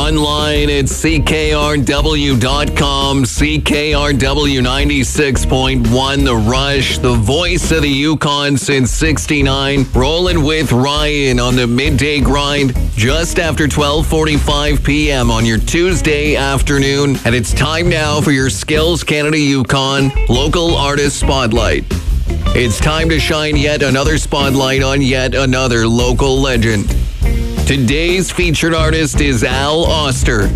online at CKRW.com, CKRW 96.1, The Rush, the voice of the Yukon since 69, rolling with Ryan on the midday grind just after 12:45 p.m. on your Tuesday afternoon. And it's time now for your Skills Canada Yukon Local Artist Spotlight. It's time to shine yet another spotlight on yet another local legend. Today's featured artist is Al Auster.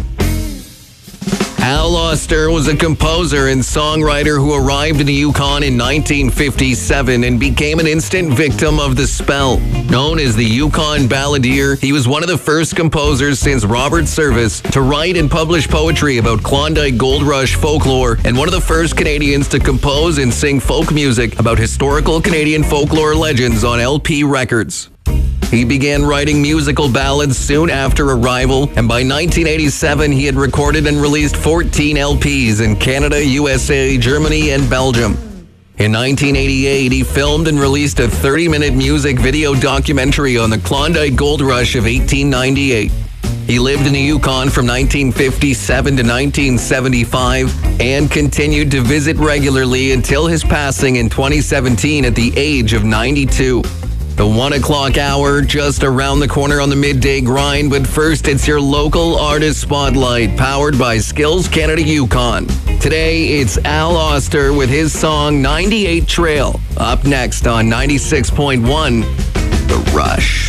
Al Auster was a composer and songwriter who arrived in the Yukon in 1957 and became an instant victim of the spell. Known as the Yukon Balladeer, he was one of the first composers since Robert Service to write and publish poetry about Klondike Gold Rush folklore, and one of the first Canadians to compose and sing folk music about historical Canadian folklore legends on LP records. He began writing musical ballads soon after arrival, and by 1987 he had recorded and released 14 LPs in Canada, USA, Germany, and Belgium. In 1988, he filmed and released a 30-minute music video documentary on the Klondike Gold Rush of 1898. He lived in the Yukon from 1957 to 1975 and continued to visit regularly until his passing in 2017 at the age of 92. The 1 o'clock hour just around the corner on the midday grind, but first it's your local artist spotlight powered by Skills Canada Yukon. Today it's Al Auster with his song 98 Trail. Up next on 96.1, The Rush.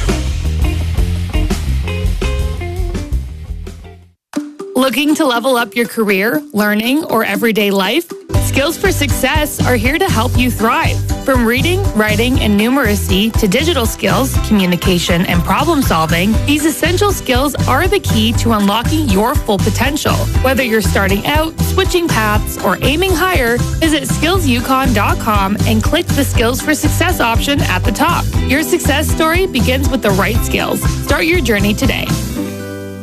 Looking to level up your career, learning, or everyday life? Skills for Success are here to help you thrive. From reading, writing, and numeracy to digital skills, communication, and problem solving, these essential skills are the key to unlocking your full potential. Whether you're starting out, switching paths, or aiming higher, visit skillsyukon.com and click the Skills for Success option at the top. Your success story begins with the right skills. Start your journey today.